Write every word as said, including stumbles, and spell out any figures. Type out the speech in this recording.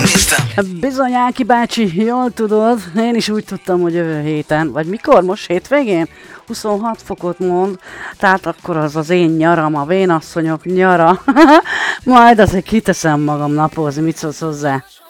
néztem. Bizony, Áki bácsi, jól tudod, én is úgy tudtam, hogy jövő héten, vagy mikor, most hétvégén? huszonhat fokot mond, tehát akkor az az én nyaram, a vénasszonyok nyara. Majd azért kiteszem magam napozni, mit szólsz hozzá?